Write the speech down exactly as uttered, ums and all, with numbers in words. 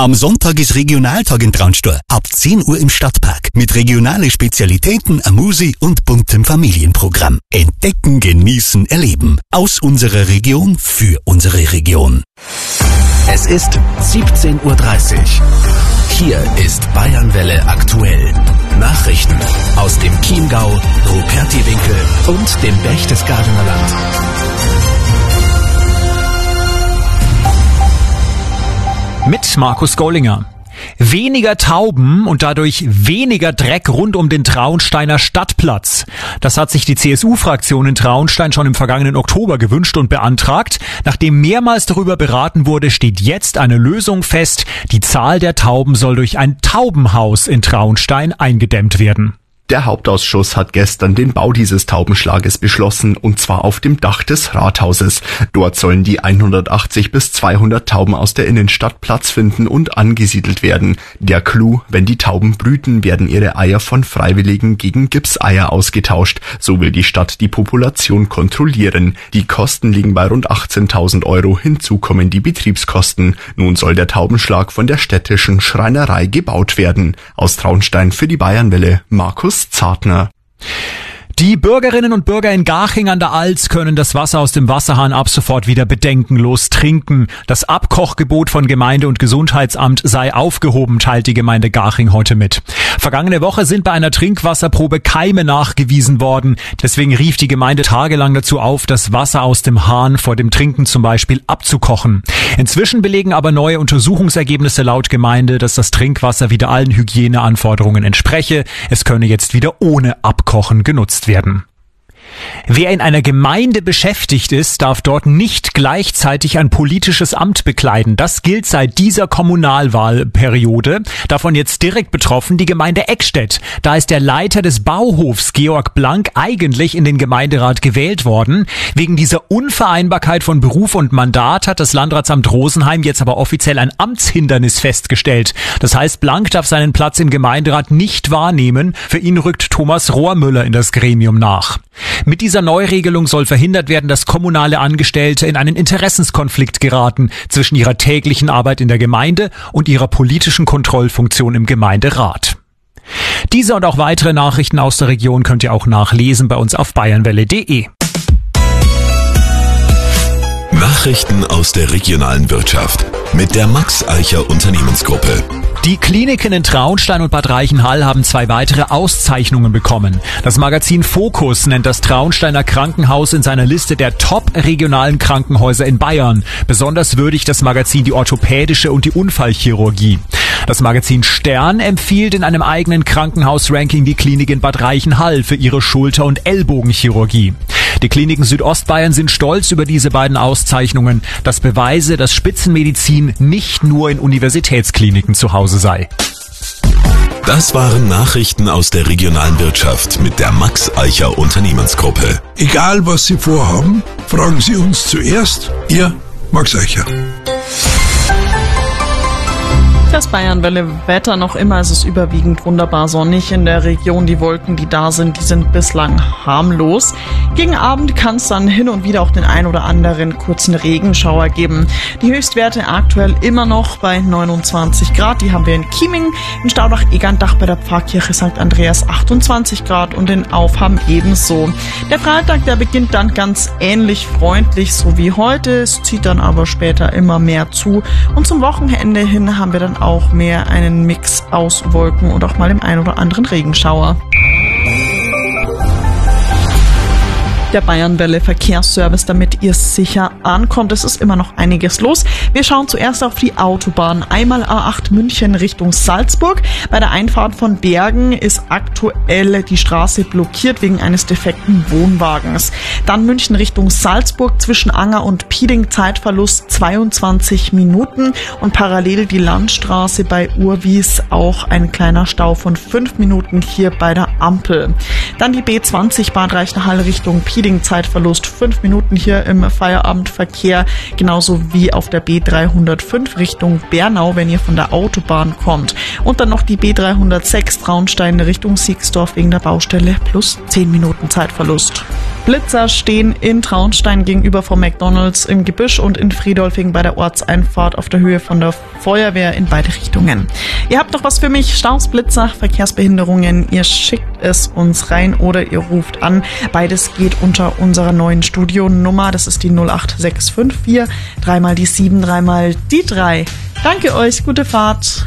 Am Sonntag ist Regionaltag in Traunstein. Ab zehn Uhr im Stadtpark. Mit regionalen Spezialitäten, eine Musik und buntem Familienprogramm. Entdecken, genießen, erleben. Aus unserer Region für unsere Region. Es ist siebzehn Uhr dreißig. Hier ist Bayernwelle aktuell. Nachrichten aus dem Chiemgau, Rupertiwinkel und dem Berchtesgadener Land. Mit Markus Gollinger. Weniger Tauben und dadurch weniger Dreck rund um den Traunsteiner Stadtplatz. Das hat sich die C S U-Fraktion in Traunstein schon im vergangenen Oktober gewünscht und beantragt. Nachdem mehrmals darüber beraten wurde, steht jetzt eine Lösung fest. Die Zahl der Tauben soll durch ein Taubenhaus in Traunstein eingedämmt werden. Der Hauptausschuss hat gestern den Bau dieses Taubenschlages beschlossen, und zwar auf dem Dach des Rathauses. Dort sollen die hundertachtzig bis zweihundert Tauben aus der Innenstadt Platz finden und angesiedelt werden. Der Clou: wenn die Tauben brüten, werden ihre Eier von Freiwilligen gegen Gipseier ausgetauscht. So will die Stadt die Population kontrollieren. Die Kosten liegen bei rund achtzehntausend Euro. Hinzu kommen die Betriebskosten. Nun soll der Taubenschlag von der städtischen Schreinerei gebaut werden. Aus Traunstein für die Bayernwelle, Markus Zartner. Die Bürgerinnen und Bürger in Garching an der Alz können das Wasser aus dem Wasserhahn ab sofort wieder bedenkenlos trinken. Das Abkochgebot von Gemeinde- und Gesundheitsamt sei aufgehoben, teilt die Gemeinde Garching heute mit. Vergangene Woche sind bei einer Trinkwasserprobe Keime nachgewiesen worden. Deswegen rief die Gemeinde tagelang dazu auf, das Wasser aus dem Hahn vor dem Trinken zum Beispiel abzukochen. Inzwischen belegen aber neue Untersuchungsergebnisse laut Gemeinde, dass das Trinkwasser wieder allen Hygieneanforderungen entspreche. Es könne jetzt wieder ohne Abkochen genutzt werden. Wer in einer Gemeinde beschäftigt ist, darf dort nicht gleichzeitig ein politisches Amt bekleiden. Das gilt seit dieser Kommunalwahlperiode. Davon jetzt direkt betroffen die Gemeinde Eckstedt. Da ist der Leiter des Bauhofs, Georg Blank, eigentlich in den Gemeinderat gewählt worden. Wegen dieser Unvereinbarkeit von Beruf und Mandat hat das Landratsamt Rosenheim jetzt aber offiziell ein Amtshindernis festgestellt. Das heißt, Blank darf seinen Platz im Gemeinderat nicht wahrnehmen. Für ihn rückt Thomas Rohrmüller in das Gremium nach. Mit dieser Neuregelung soll verhindert werden, dass kommunale Angestellte in einen Interessenskonflikt geraten zwischen ihrer täglichen Arbeit in der Gemeinde und ihrer politischen Kontrollfunktion im Gemeinderat. Diese und auch weitere Nachrichten aus der Region könnt ihr auch nachlesen bei uns auf bayernwelle punkt de. Nachrichten aus der regionalen Wirtschaft mit der Max Eicher Unternehmensgruppe. Die Kliniken in Traunstein und Bad Reichenhall haben zwei weitere Auszeichnungen bekommen. Das Magazin Fokus nennt das Traunsteiner Krankenhaus in seiner Liste der top-regionalen Krankenhäuser in Bayern. Besonders würdigt das Magazin die orthopädische und die Unfallchirurgie. Das Magazin Stern empfiehlt in einem eigenen Krankenhaus-Ranking die Klinik in Bad Reichenhall für ihre Schulter- und Ellbogenchirurgie. Die Kliniken Südostbayern sind stolz über diese beiden Auszeichnungen. Das beweise, dass Spitzenmedizin nicht nur in Universitätskliniken zu Hause sei. Das waren Nachrichten aus der regionalen Wirtschaft mit der Max Eicher Unternehmensgruppe. Egal was Sie vorhaben, fragen Sie uns zuerst. Ihr Max Eicher. Das Bayernwelle-Wetter noch immer, es ist überwiegend wunderbar sonnig in der Region. Die Wolken, die da sind, die sind bislang harmlos. Gegen Abend kann es dann hin und wieder auch den ein oder anderen kurzen Regenschauer geben. Die Höchstwerte aktuell immer noch bei neunundzwanzig Grad. Die haben wir in Chieming, in Staudach-Egerndach bei der Pfarrkirche Sankt Andreas achtundzwanzig Grad und in Aufham ebenso. Der Freitag, der beginnt dann ganz ähnlich freundlich, so wie heute. Es zieht dann aber später immer mehr zu. Und zum Wochenende hin haben wir dann auch mehr einen Mix aus Wolken und auch mal dem ein oder anderen Regenschauer. Der Bayernwelle Verkehrsservice, damit ihr sicher ankommt. Es ist immer noch einiges los. Wir schauen zuerst auf die Autobahn. Einmal A acht München Richtung Salzburg. Bei der Einfahrt von Bergen ist aktuell die Straße blockiert wegen eines defekten Wohnwagens. Dann München Richtung Salzburg zwischen Anger und Pieding, Zeitverlust zweiundzwanzig Minuten und parallel die Landstraße bei Urwies auch ein kleiner Stau von fünf Minuten hier bei der Ampel. Dann die B zwanzig Bad Reichenhall Richtung Pieding. Rieding Zeitverlust fünf Minuten hier im Feierabendverkehr, genauso wie auf der B dreihundertfünf Richtung Bernau, wenn ihr von der Autobahn kommt. Und dann noch die B dreihundertsechs Traunstein Richtung Siegsdorf wegen der Baustelle plus zehn Minuten Zeitverlust. Blitzer stehen in Traunstein gegenüber vom McDonald's im Gebüsch und in Friedolfing bei der Ortseinfahrt auf der Höhe von der Feuerwehr in beide Richtungen. Ihr habt noch was für mich? Staus, Blitzer, Verkehrsbehinderungen. Ihr schickt es uns rein oder ihr ruft an. Beides geht unter unserer neuen Studionummer. Das ist die null acht sechs fünf vier, dreimal die sieben, dreimal die drei. Danke euch, gute Fahrt.